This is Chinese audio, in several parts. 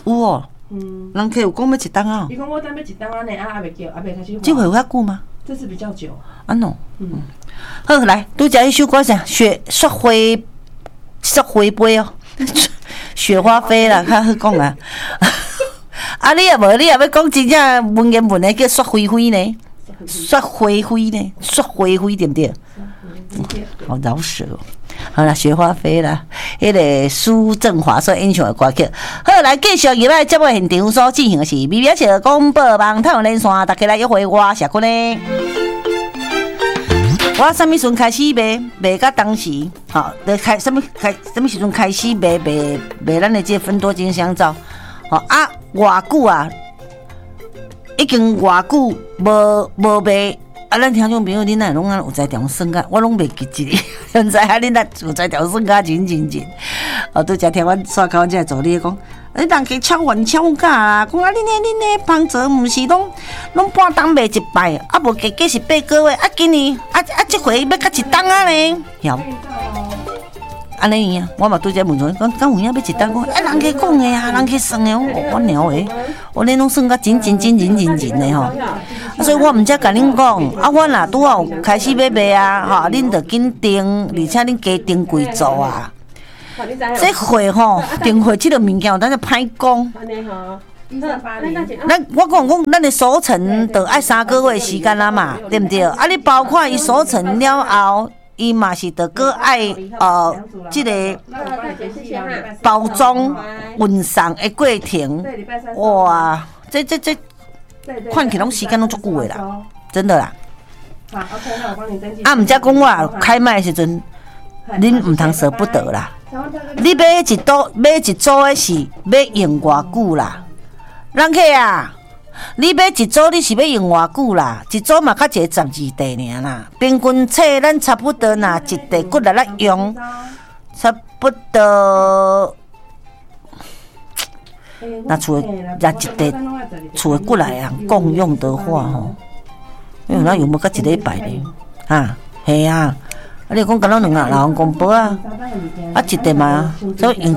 有哦。人客有讲要一档啊？ 伊讲我等要一档啊呢，啊未叫，啊未开始。 这回有遐久吗？ 这次比较久。 安喏，好来，拄只迄首歌啥？雪花飞哦，雪花飞啦，较好讲啊。啊，你也无，你也要讲真正文言文的叫雪灰灰呢？雪灰灰呢？雪灰灰对不对？好饶舌哦。好啦，雪花飞啦，迄个苏振华所演唱的歌曲。好，来继续入来节目现场所进行的是微微笑广播网太阳连线，大家来约会我谢君呢。我什么时阵开始卖到当时？好，什么时阵开始卖咱的这芬多精香皂？好啊，偌久啊，已经偌久无卖。啊，咱听众朋友，恁哪拢有才调算啊？我拢袂记一个，现在啊，恁哪有才调算啊？真。哦，拄则听阮刷口这助理讲，人家超完超价啦，讲啊，恁的芳泽毋是拢半档卖一摆，啊无加是8个月，啊今年这回要甲一档啊呢？晓。安尼啊，我嘛拄则问说，讲有影要一档？讲人家讲的啊，人家算的，我鸟诶，我恁拢算甲真的吼。所以我毋则甲恁讲，啊，我若拄好开始要卖啊，吼，恁着紧订，而且恁加订贵做啊。这货吼，订货即个物件有当时歹讲。我讲，咱的收成着爱3个月时间啦嘛，对毋对？啊，你包括伊收成了后。伊嘛是得个爱这个包装运送的过程，哇，这看起拢时间拢足久的啦，真的啦。啊，毋则讲我开卖的时阵，恁毋通舍不得啦。你买一组的是要用偌久啦，人客啊。你买一组，你是要用偌久啦？一组嘛，较一个12袋尔啦。平均册咱差不多拿一袋骨来用，差不多。那厝拿一袋厝的骨来人共用的话吼，那用要到一礼拜呢？哈，系啊。啊，你讲敢若2人公婆啊，啊一袋嘛，所以用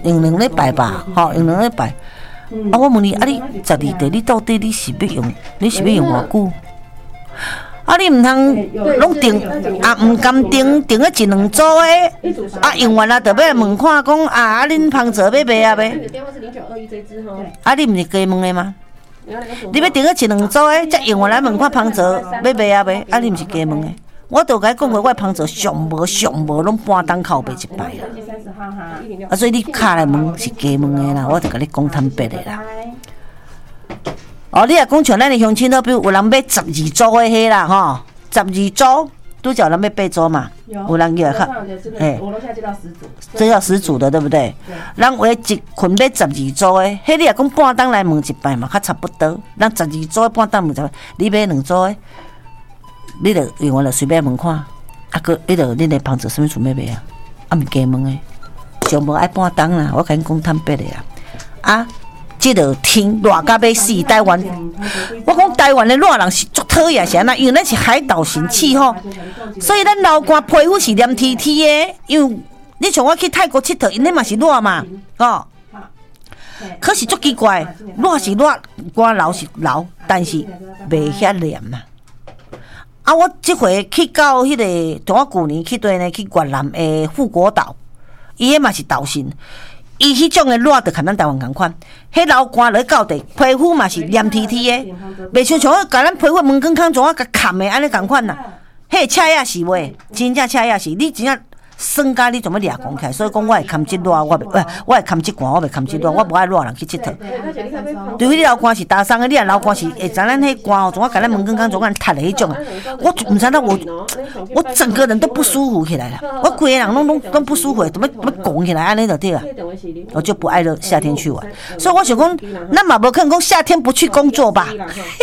2礼拜吧，吼，用2礼拜。啊！我问你，啊你12袋，你到底你是要用偌久？啊，你毋通拢订啊，毋甘订了1、2组的，啊用完了就要来问看讲啊，恁芳泽要卖啊袂？啊，你毋是加问的吗？你要订了1、2组的，才用完来问看芳泽要卖啊袂？啊，你毋是加问的？我都甲你讲过，我芳泽上无，拢半档靠卖一摆啦。啊，所以你敲来问是加问的啦，我就甲你讲坦白的啦。哦，你若讲像咱的乡亲，比如有人买12组的迄啦，吼，12组，拄则有人买8组嘛，有人也看， 我楼下接到10组， 这叫10组的，对不对？人为一群买12组的，迄你若讲半档来问一摆嘛，较差不多。咱12组的半档问一摆，你买2组的。你着用完了随便问看，啊个你着恁的芳泽什么厝要卖啊？啊，毋加问诶，上无爱半档啦，我甲恁讲坦白的啦。啊，即个天热甲要死，台湾，我讲台湾的热人是足讨厌是安那，因为咱是海岛型气候，所以咱流汗皮肤是黏 T 的，因为你像我去泰国佚佗，因迄嘛是热嘛，哦。可是足奇怪，热是热，我流是流，但是袂遐黏嘛。啊！我即回去到迄个，同我旧年去对呢，去越南的富国岛，伊迄嘛是岛型，伊迄种的热就跟咱台湾共款，迄流汗落到地，皮肤嘛是黏 T 的，袂像我甲咱皮肤门孔怎啊甲砍的安尼共款啦。迄赤也是喂，真正赤也是，你真正。酸甲你怎么掠讲起来？所以讲我会堪即热，我会堪即寒，我袂堪即热，我无爱热人去佚佗。对于你流汗是大伤的，你若流汗是会知咱迄汗哦，总我甲咱门根刚总我塌的迄种啊，我毋知道我整个人都不舒服起来了，我规个人拢不舒服，怎么拱起来安尼就对了。我就不爱热夏天去玩，所以我想讲，咱嘛无可能讲夏天不去工作吧。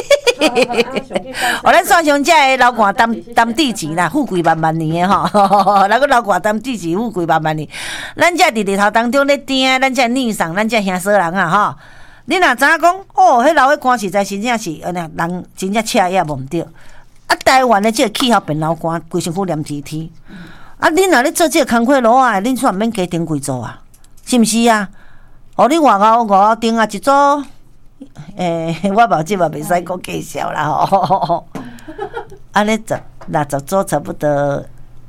咱算上这个流汗担地钱啦，富贵万万年的吼，那个流汗担地钱富贵万万年。咱这伫日头当中咧订，咱这逆上，咱这兄嫂人啊吼。你若知影讲，哦，迄流迄汗实在真正是，人真正赤也无毋对。啊，台湾的这个气候变流汗，规身躯黏天天。啊，恁若咧做这个工课路啊，恁煞毋免加订几组啊，是毋是啊？ 哦，你外口顶啊一组，我目睭嘛袂使讲介绍啦吼。安尼60组差不多。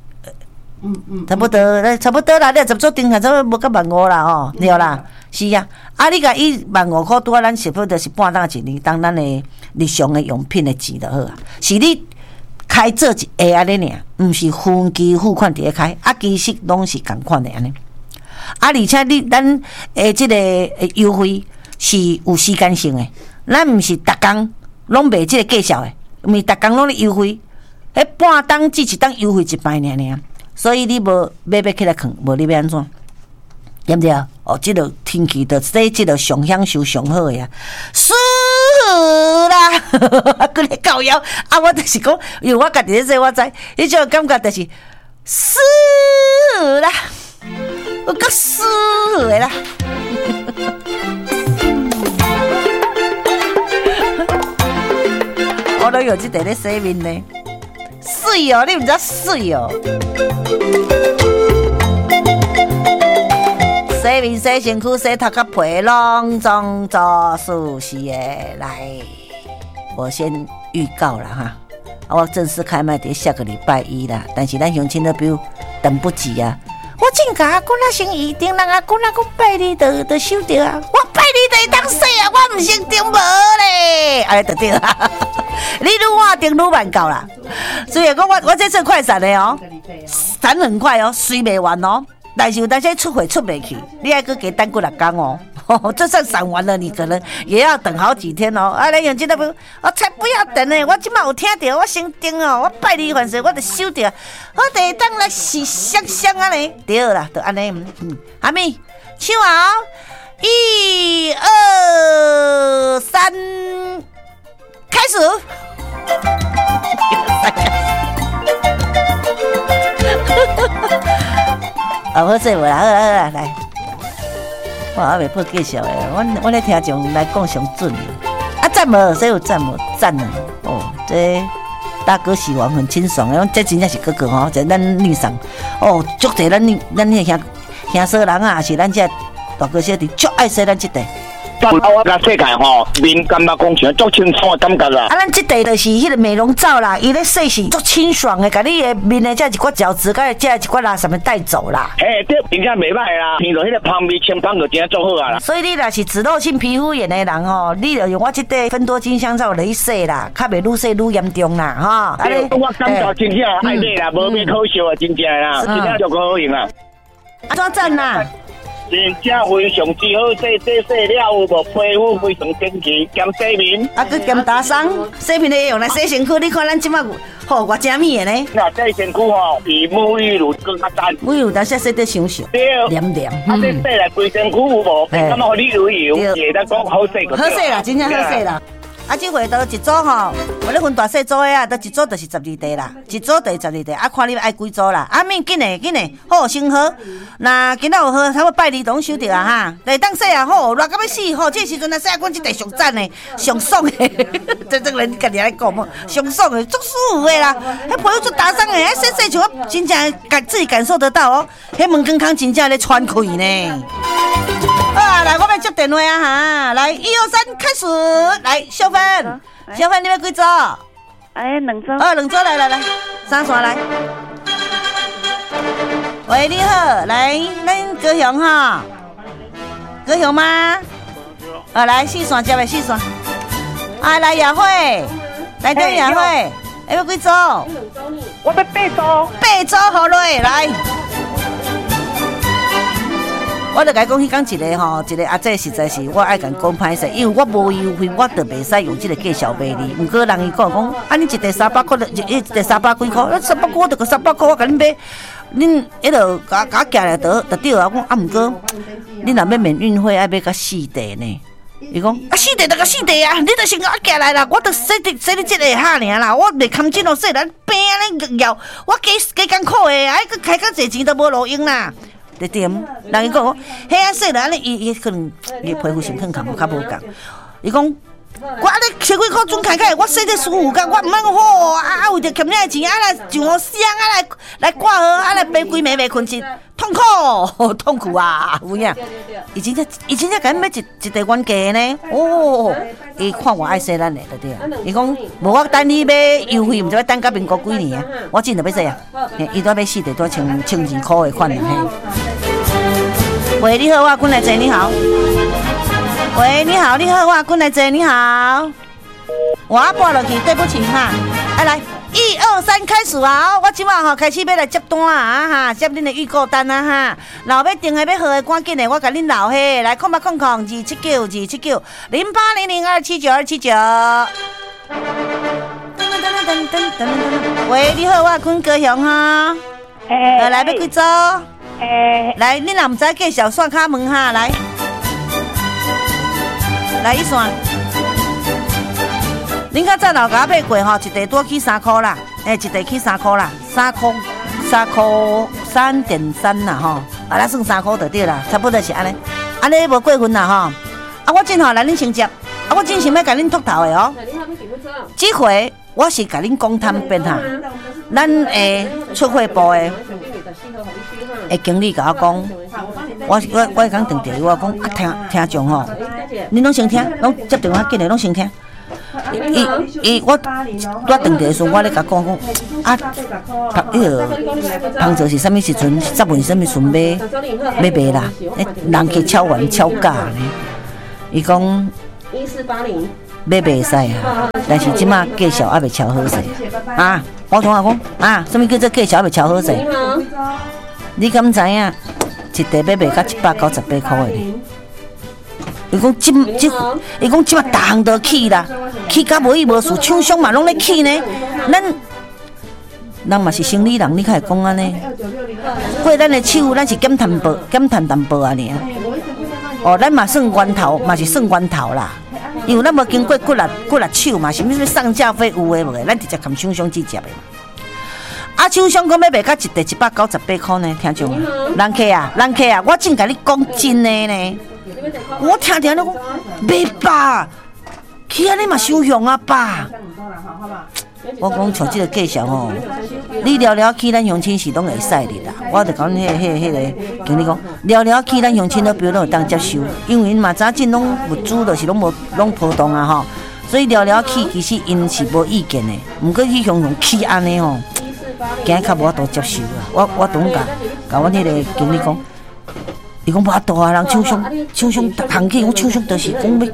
差不多啦，你10组订下，差不多无到15000啦吼，对啦，是啊。啊，你甲伊15000块拄啊，咱差不多就是半当一年当咱的日常的用品的钱就好啊。是你开做一下安尼尔，毋是分期付款伫咧开，啊，其实拢是共款的安尼。啊，而且咱即个优惠是有时间性的，咱毋是逐工拢卖即个介绍的，毋是逐工拢咧优惠，迄半当至一当优惠一摆尔。所以你无买起来囥，无你要安怎？对不对？哦，即个天气着说，即个上享受上好诶啊，舒服啦！佮你搞妖啊！我就是讲，因为我家己咧说，我知，迄种感觉就是舒服啦，有够舒服诶啦！我都有即个咧洗面呢。水哦，你毋知水哦！洗面、洗身躯、洗头壳皮，拢总做舒适的来。我先预告了哈，我正式开卖伫下个礼拜1啦。但是咱乡亲都比如等不及啊！我正甲阿公仔先预定，人阿公仔讲拜你就收着啊！我拜你就会当洗啊，我毋先订无咧，安尼就对啦。你愈晚订愈慢到啦，所以讲我这次快闪的哦，闪很快哦，水袂完哦，但是有当时出货出袂去，你还佮加等过6天哦。就算闪完了，你可能也要等好几天哦。啊，来用这个不，我才不要等呢！我即马有听到，我先订哦，我拜你凡事我就收着，我就会当来洗香香安尼，对啦，就安尼。阿咪，唱好，1、2、3，开始。啊，好势无啦，好啦，来。我还袂报介绍诶，我咧听众来讲上准啊，赞无？谁有赞无？赞啊！哦，这大哥喜欢很清爽诶，这真正是哥哥吼，这咱女上哦，足侪咱迄兄嫂人啊，是咱这大哥小弟足爱说咱这块。 我甲世界吼，面感觉讲像足清爽的感觉啦。 啊，咱这块就是迄个美容皂啦，伊咧洗是足清爽的，甲你的面的这一寡角质，甲这一寡垃圾带走啦。 这真正袂歹啦，闻到迄个香味清芳就真足好啊啦。 所以你若是脂漏性皮肤炎的人吼，你就用我这块芬多精香皂来洗啦，较袂愈洗愈严重啦，哈。 啊，我感觉真正爱买啦，无咩可惜啊，真正啦，真正足好用啊。 怎赞啦？ 真正非常之好，洗了有无？皮肤非常清洁，兼洗面， 啊，佮兼打霜，洗面的用来洗身躯。你看咱即马吼，偌正面的呢。 那洗身躯吼，比沐浴露更较赞。 沐浴露但是洗得伤少，黏黏。 啊，这洗来规身躯有无？感觉互你油油，也当讲好洗个。 好洗啦，真正好洗啦。啊，这回都一组吼，我咧分大细组的啊，都一组就是12袋啦，一组就是12袋，啊，看你爱几组啦。啊，免紧的，好先好。那今仔有好，差不多拜2拢收着啊哈。来当洗啊，好热到要死吼，这时阵啊洗啊，阮这袋上赞的，上爽的。这个人家己来讲嘛，上爽的，足舒服的啦。迄皮肤做打霜的，洗像我真正自己感受得到哦。迄门根康真正咧喘气呢。啊，来，我要接电话啊哈！来，1、2、3，开始！来，小芬，小芬，你要几组？ 哎，2组。 2组来，3线来。喂，你好，来，咱高雄哈，高雄吗？来4线接的4线。啊，来雅慧，来等雅慧，要几组？ 我要8组。 8组好嘞，来。我就甲伊讲，迄讲一个阿姐实在是我爱甲讲歹势，因为我无优惠，我就袂使用这个介绍卖你。毋过人伊讲，啊，你一袋300块，一袋300几块，300块我就个300块，我甲你买，恁迄落甲寄来就对啊。我讲啊，毋过恁若要免运费，爱买甲4袋呢。伊讲啊，4袋就甲4袋啊，你就先甲我寄来啦，我就洗你这个哈尔啦，我袂堪真哦，洗咱病安尼要，我加艰苦的，哎，佮开较侪钱都无路用啦。对点，人伊讲，迄啊说了安尼，伊可能伊皮肤性更较无共。伊讲我安尼千几块准开开，我说这舒服干，我唔通好啊！为着欠你的钱，来上我香来挂号，来背规暝袂困去，痛苦痛苦啊！有影？以前才敢买一袋原价呢？哦，伊看我爱说咱的对对啊。伊讲无我等你买优惠，毋知要等到民国几年啊？我真着要说啊，伊都要4袋，都1,200块的款呢。喂，你好，我滚来坐，你好。喂，你好，我滚来坐，你好。我拨落去，对不起哈。来，1、2、3，开始啊！我今晚开始要来接单啊哈，接恁的预购单啊哈。然后要订的要号的赶紧的，我甲恁留下来，08002790279，0800279279。喂，你好，我滚高雄哈。来要几组？来，恁若唔知介绍线卡门哈，来一线。恁较早老甲买过吼，一袋多起3块啦，一袋起3块啦，3块3.3啦吼，咱算3块就对啦，差不多是安尼无过分啦吼。我真好来恁先接，我真想要甲恁秃头的哦。这回我是甲恁讲摊边哈，咱出货部的经理甲我讲，我讲定电话讲听众吼，恁拢先听，拢接电话紧的拢先听。我定电时阵，我咧甲讲芳泽是啥物时阵？10问啥物时阵要卖啦？人去超完超价呢？伊讲1480要卖使啊，但是即马介绍还袂超好势啊！我同我讲啊，啥物叫做介绍还袂超好势？你敢知影？一袋要卖到198块的。伊讲伊讲即马逐项都起啦，起甲无依无事，厂商嘛拢咧起呢。咱嘛是生理人，你较会讲安尼？过咱的手，咱是减碳淡薄啊尔。哦，咱嘛算源头，嘛是算源头啦。因为咱无经过骨力手嘛，是物上架费有诶无诶，咱直接跟厂商直接的嘛。厂商讲要卖到一袋198块呢，听众人客啊，我真甲你讲真诶呢。我听你讲，袂吧？去安尼嘛伤凶啊吧？我讲像这个介绍吼，你聊去咱乡亲是拢会使的啦。我就讲迄个经理讲，聊去咱乡亲都比如拢会当接受，因为因嘛早进拢物资就是拢波动啊吼，所以聊去其实因是无意见的。毋过去乡去安尼吼，惊较无法度接受啊。我当甲阮迄个经理讲。伊讲无法度啊，人厂商行起，我厂商就是讲要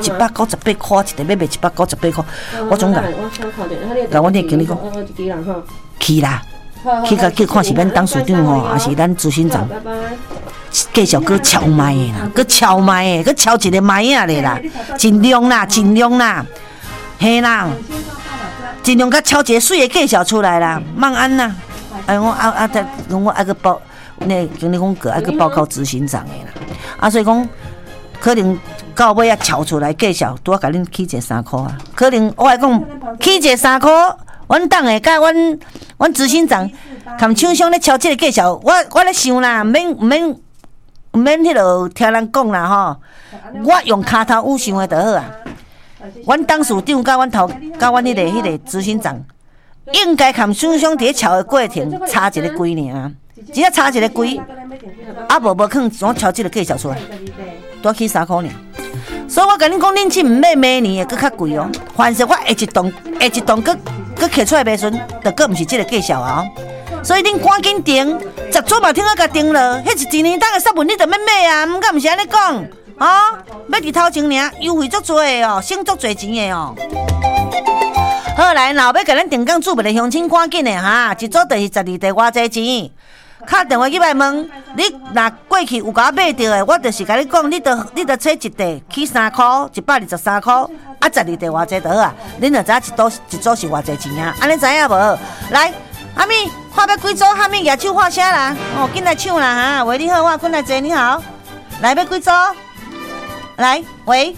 198块，一袋要卖198块。我总甲阮迄个经理讲，去啦，去看是咱董事长吼，还是咱执行长，继续搁超卖的啦，搁超一个卖啊咧啦，尽量啦，嘿啦，尽量甲超一个水的介绍出来啦，莫安啦，我爱个包。那经理讲个爱去报告执行长的啦，所以讲可能到尾啊敲出来介绍，拄啊甲恁起一3块啊，可能我来讲起一3块，阮党的甲阮执行长，含厂商咧敲这个介绍，我咧想啦，免迄落听人讲啦吼，我用骹头有想的就好啊。阮董事长甲阮迄个执行长，应该含厂商伫敲的过程差一个几尔。只要差一个几，无肯我敲这个介绍出来，多起3块尔。所以我甲恁讲，恁去唔买明年的，搁较贵哦。凡是我下一档搁摕出来卖时，就搁唔是这个介绍啊。所以恁赶紧订，10组嘛听我甲订了，迄是1年当的10文你就要买啊，毋敢毋是安尼讲啊？要伫头前尔，优惠足多的哦，省足多钱的哦。好来，若要甲咱定岗主办的乡亲赶紧的哈，一组就是12袋偌济钱。敲电话去来问，你若过去有甲我买着的，我就是甲你讲，你着切一袋起3块，123块，12袋偌济就好啊。恁就知一组是偌济钱啊？安尼知影无？来，阿咪，看要几组？阿咪举手喊声啦！哦，紧来抢啦哈！喂，你好，我滚来坐，你好。来，要几组？来，喂，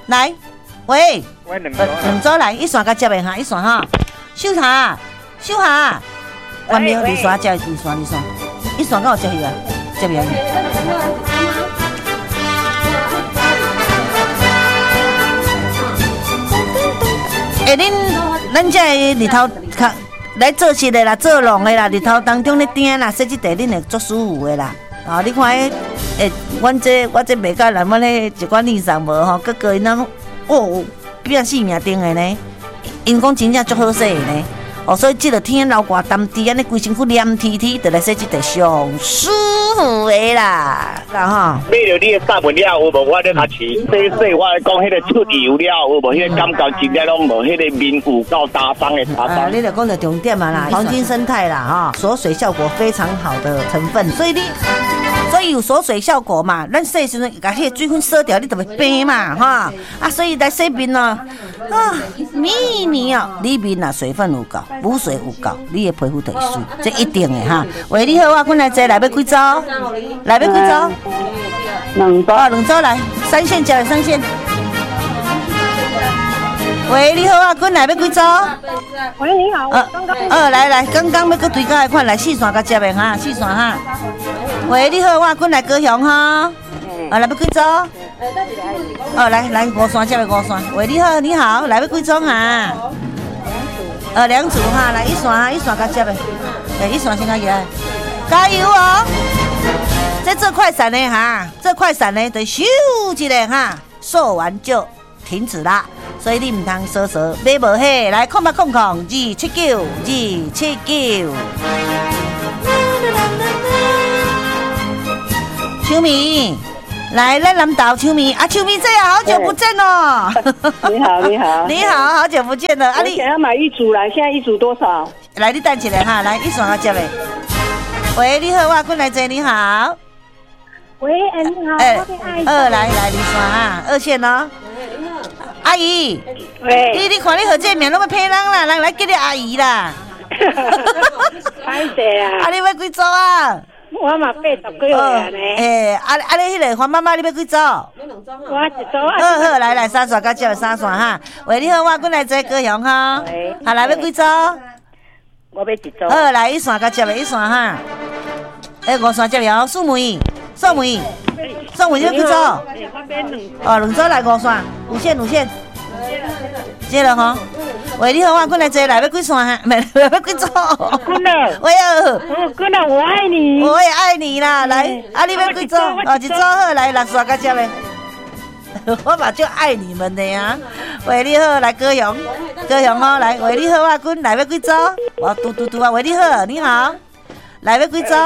两组来，一线甲接的哈，一线哈。秀下，关庙二线接二线。一线敢有接去啊？接去啊！ 恁咱这日头来做事的啦，做农的啦，日头当中咧顶啦，洗即地恁会足舒服的啦。啊，你看我这袂甲咱们咧一款脸上无吼，哥哥因那变死命定的呢，因讲真正足好洗的呢。哦，所以即个天流汗淡滴，安尼规身躯黏贴贴，就来洗即地上舒服的啦，哈。 买着你的纱文了有无？我咧较试，洗，我讲迄个出油了有无？迄个感觉真正拢无，迄个面有够打伤的打伤。 你著讲到重点嘛啦，黄金生态啦，哈，锁水效果非常好的成分，所以有锁水效果嘛，咱洗时阵把迄个水分锁掉，你就会白嘛，哈啊，所以来洗面呢，你面啊水分有够，补水有够，你的皮肤就会水，这一定的哈。喂，你好，我滚来坐，来要几组？来要几组？2组来，3线加3线。喂，你好，我滚来要几组？ 喂，你好， 来，刚刚要搁对到的款来4线甲接的哈，4线哈。喂，你好，我滚来高雄哈。来要几组？来5线接的5线。喂，你好，来要几组哈？2组哈，来1线甲接的。1线先甲起来，加油哦！这快闪的哈，这快闪的就咻一下哈，做完就停止啦。所以你唔通说买无嘿，来279。秋米，来咱南岛秋米啊，秋米这样好久不见哦。你好，好久不见了。 我想要买1组来，现在1组多少？ 来，你等一下哈，来1线啊接的。喂，你好，我过来坐，你好。 喂，你好， 来2线啊，2线哦。阿姨， 喂， 你看你好这面拢要骗人啦，人来叫你阿姨啦。 歹势啊！ 你要几组啊？ 我嘛80几岁啊呢。 你迄个黄妈妈，你要几组？ 我1组。 好，来3线甲接3线哈。喂，你好，我过来坐高雄哈。来要几组？ 我要1组。 好，来1线甲接1线哈。5线接了，素梅，你要几组？2组来5线，有线。接了哈。喂，你好，我过来坐，来要几线哈？要几组？ 滚了。 喂哦。 滚了，我爱你。 我也爱你啦，来，你要几组？1组好，来6线甲接的。我嘛就爱你们的呀。喂，你好，来高雄哦，来，喂，你好，我滚，来要几组？我嘟啊，喂，你好，你好，来要几组？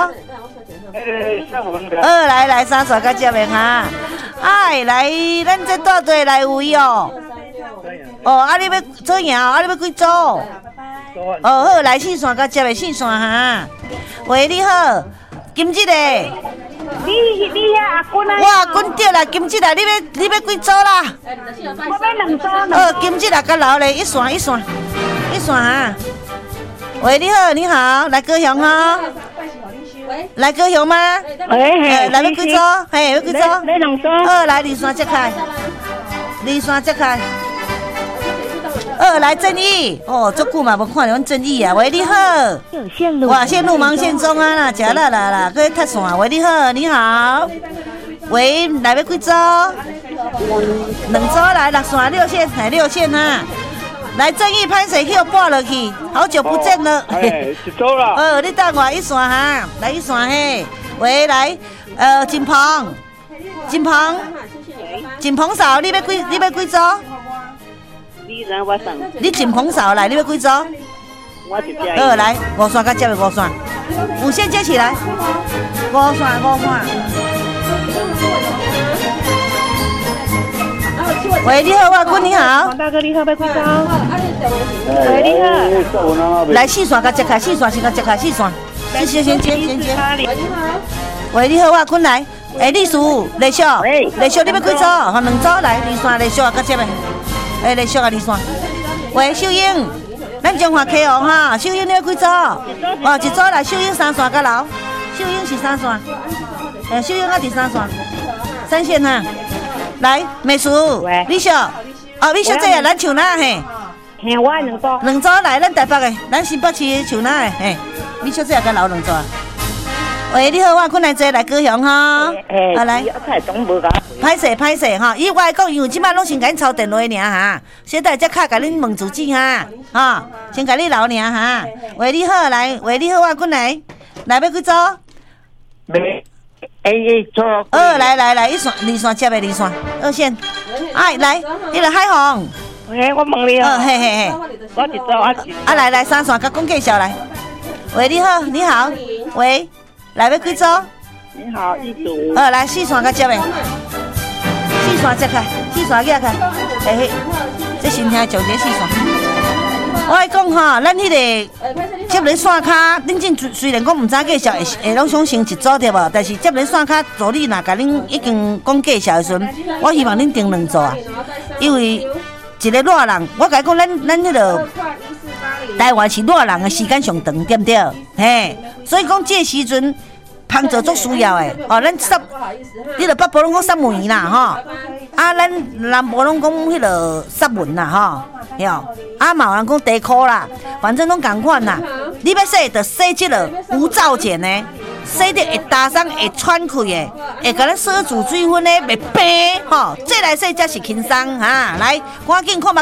来3线甲接的哈。来，咱这大队来位哦。你要做赢哦，你要几组？好，来4线甲接的4线哈。喂，你好，金姐的。 你遐阿君啊？ 我阿君对啦，金姐啦，你要几组啦？ 我要2组。 金姐啦，甲老嘞，1线哈。喂，你好，来高雄哈。来高雄吗？来要几组？要几组？ 来2组。 来2线接开。来正义足久嘛无看到阮正义啊！喂，你好，哇，线路忙线中啊啦，食啦，搁踢线。喂，你好，喂，来要几组？2组来6线6线哈。来正义拍水去拨落去，好久不见了。 1组啦。 你等我1线哈，来1线嘿。喂，来金鹏嫂，你要几组？你金鹏嫂来，你要几组？ 我1只。 来5线甲接的5线，5线接起来，5线。喂，你好，我君你好。 黄大哥，你好，要几组？喂，你好。 来4线甲接开，4线先甲接开4线。先接。喂，你好，我君来。丽淑，丽秀，你要几组？2组来2线，丽秀甲接的。丽秀啊，2线。喂，秀英，咱中华客王哈，秀英你要几组？1组来，秀英3线甲留，秀英是3线。秀英啊第3线，3线哈。来，美淑，李秀，李秀这样，咱唱哪嘿？ 我2组。 2组来，咱台北的，咱新北市唱哪的嘿？李秀这样甲留2组啊？ 喂，你好，我困来坐来高雄哈。好来， 菜总无甲。 歹势哈，以我来讲，因为即摆拢先甲恁抄电话尔哈，小弟才卡甲恁问住址哈，先甲你留尔哈。喂，你好，来，喂，你好，我困来要几组？ 错。 来，一线二线接的二线二线，哎，来，迄个海虹。 喂，我问你哦。 嘿， 我一组来三线甲讲介绍来。喂，你好，喂，来要几组？ 你好，一组。 来四线甲接的。四线接开，四线举开，这新听上这四线。我来讲吼，咱迄个接连线卡，恁阵虽然讲唔知介绍，会拢想成一组对无？但是接连线卡助理若甲恁已经讲介绍的时阵，我希望恁订两组啊，因为一个热人，我甲你讲，咱迄个台湾是热人的时间上长，对不对？嘿，所以讲这时阵。芳泽足需要的，咱你著北部拢讲杀梅啦，咱南部拢讲迄个杀文啦，嘛有人讲地科啦，反正拢共款啦。你要洗著洗即个无皂碱的，洗得会打松会喘气的，会甲咱锁住水分的，袂白这来洗才是轻松哈。来，赶紧看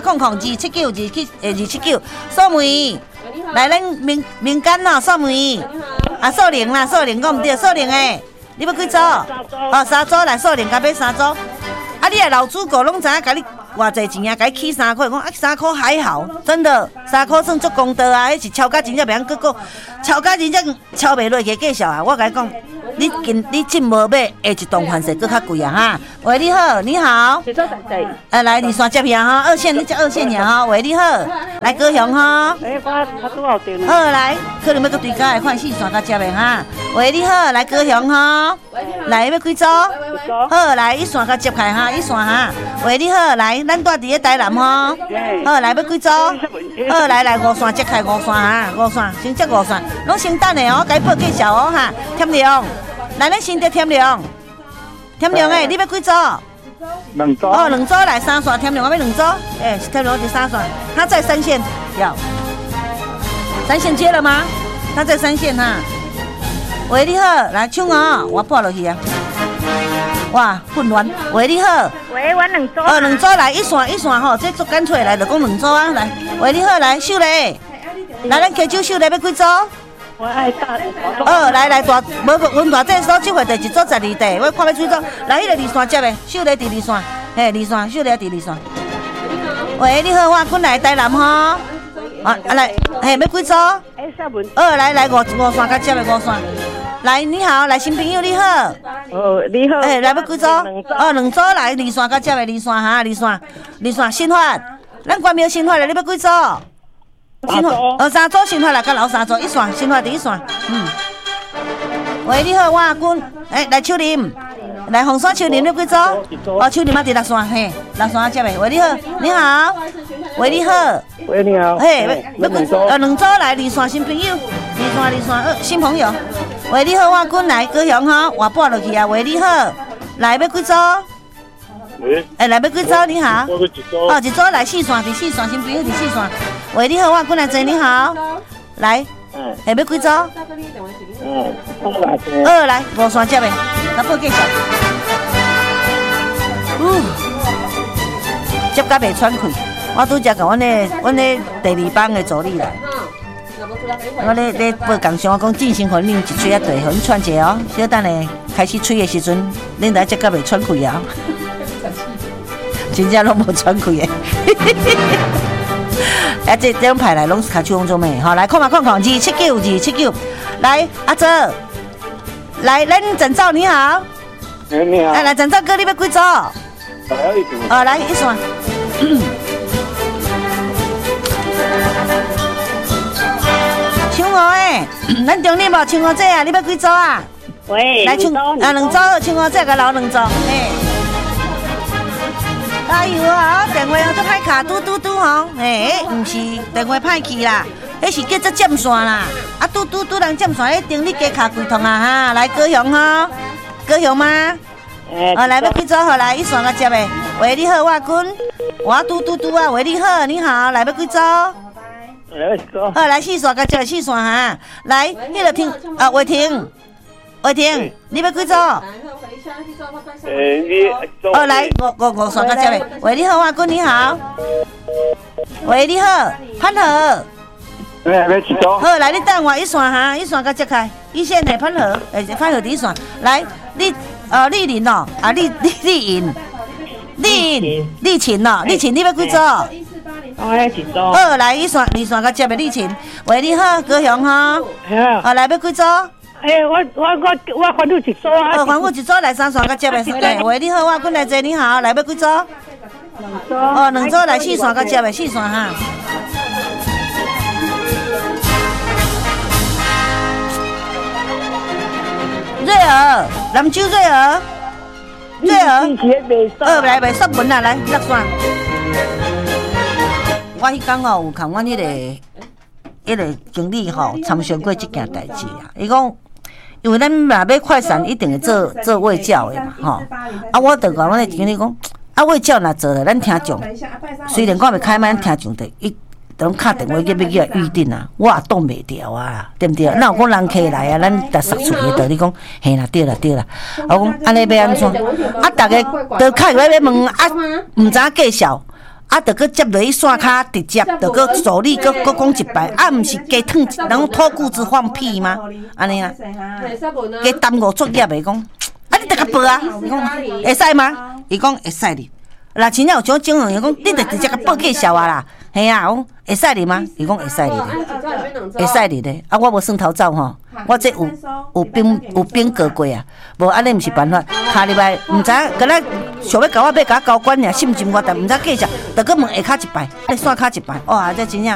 279扫梅。来，咱民间咯，扫梅扫零啦，扫零讲唔对，扫零诶，你要几组？3组来扫零，甲买3组。你诶老主顾拢知影，甲你偌济钱啊，甲你起3块，讲3块还好，真的3块算足公道啊！迄是超价真正袂晓搁超价真正超袂落去介绍啊！我甲你讲，你进无买，下一栋饭税搁较贵啊哈！喂，你好，来二线接遐哈，二线你接二线遐哈。喂，你好，来高雄哈。 我拄好订。 好来，可能要搁对家来看4线甲接的哈。喂，你好，来高雄哈。来要几组？好来，1线甲接开哈，1线哈。喂，你好，来，咱住伫个台南吼。好来要几组？好来5线接开5线哈，5线先接5线，拢先等的哦，甲伊报介绍哦哈。添量，来咱先得添量诶，你要几组？ 两组。 两组来3线添量，我要2组，添量就3线，他在3线，有3线接了吗？他在3线哈。喂，你好，来唱哦，我拨落去啊。哇，混乱。喂，你好。 喂，我2组。 2组来1线吼，这足干脆来，就讲2组啊。来，喂，你好，来秀丽，来咱溪州秀丽要几组？ 我爱大。 来大，阮大这所这回第1组12地，我看要几组？来，迄个2线接的，秀丽伫2线，2线，秀丽伫2线。喂，你好，我滚来台南吼。来，要几组？来5线甲接的5线。来，你好，来新朋友你好。 你好。 来要几组？2组来2线甲接的2线哈，2线新发，咱关庙新发的你要几组？新发3组新发来甲留3组，1线新发伫1线。喂，你好，我君，来秋林，来红山秋林要几组？秋林嘛伫6线，6线接的。喂，你好，你好。喂，你好。 喂，你好。 要几组？2组来2线新朋友，2线新朋友。喂，你好，我君来高雄哈，我拨落去啊。喂，你好，来要几组？来要几组？你好。1组来4线，伫4线新朋友伫4线。喂，你好，我君来坐，你好。来，要几组？来5线接的，来报介绍。接甲袂喘气，我拄则甲阮的第2班的助理来。我咧报工商，我讲进行互恁一吹啊对，互恁喘者哦。小等下开始吹的时阵，恁来接甲袂喘气啊！真正拢无喘气的。这种牌来拢是卡手工做咩？好，来看279，来阿泽，来咱郑照你好。 你好。 来郑照哥，你要几组？来1线。唱歌诶，咱中立无唱歌仔啊，你要几组啊？ 喂， 来唱2组，唱歌仔甲留2组，哎呦啊，电话都歹卡嘟嘟嘟吼，毋是电话歹去啦，迄是叫做占线啦，嘟嘟嘟人占线，一定你加卡几通啊哈，来高雄吼，高雄吗？来要几组好来，1线甲接诶，喂你好，我君，我嘟嘟嘟啊，喂你好，你好，来要几组？好，来4线甲接4线哈，来，迄个听话伟霆，你要几组？ 你来，我刷个接嘞。喂，你好，阿君你好。喂，你好，潘和。 要几组？ 好，来，你等我一线哈，一线甲接开，一线的潘和，潘和第一线。来，丽玲哦，啊，丽颖，丽琴哦，丽琴，你要几组？ 我要几组？ 好，来，一线二线甲接的丽琴。喂，你好，高雄哈。好，来要几组？ 我还有一组啊！ 还我一组来3线甲接的。喂，你好，我君来坐，你好，来要几组？2组来4线甲接的4线哈。瑞儿，南州瑞儿，来袂说文啦，来落线。我迄天有看阮迄个经理参详过这件代志啊，伊讲。因为咱若要快闪，一定会做卫教的嘛，我就讲阮的经理讲，卫教若做了，咱听众虽然我袂开麦，咱听众的伊拢敲电话要叫预定啊，我也挡袂掉啊，对不对？哪有讲人客来啊，咱得杀出去道理讲，嘿啦对啦，我讲安尼要安怎？大家都开话要问毋知介绍。就搁接落去线卡直接，就搁助理搁讲一摆，毋是加烫，然后脱裤子放屁吗？安尼啦，加耽误作业的讲，你得甲报啊？伊讲会使吗？伊讲会使哩。若真正有种种人讲，你得直接甲报介绍啊啦，嘿啊，讲会使哩吗？伊讲会使哩的，会使哩的。我无算头走吼，我这有兵过过啊，无安尼毋是办法。下礼拜毋知敢若想要甲我交管尔，信不信我？但毋知介绍，就搁问下骹一摆，线骹一摆，哇，这真正。